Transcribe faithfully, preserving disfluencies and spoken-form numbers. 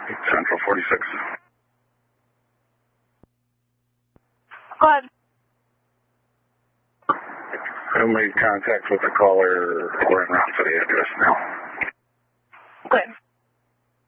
Central forty-six. Go ahead. I made contact with the caller. We're en route to the address now. Good.